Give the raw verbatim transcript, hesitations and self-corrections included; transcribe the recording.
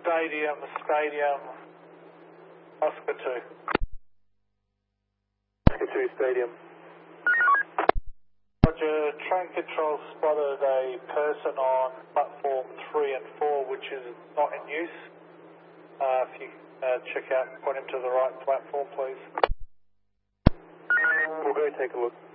Stadium, Stadium, Oscar two. Oscar two, Stadium. Roger, train control spotted a person on platform three and four, which is not in use. Uh, if you uh, check out, point him to the right platform, please. We'll go take a look.